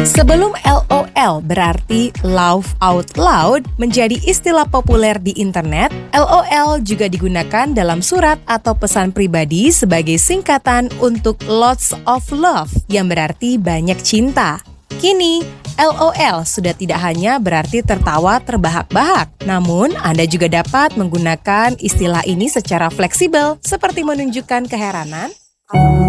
Sebelum LOL berarti laugh out loud menjadi istilah populer di internet, LOL juga digunakan dalam surat atau pesan pribadi sebagai singkatan untuk lots of love yang berarti banyak cinta. Kini, LOL sudah tidak hanya berarti tertawa terbahak-bahak, namun Anda juga dapat menggunakan istilah ini secara fleksibel seperti menunjukkan keheranan,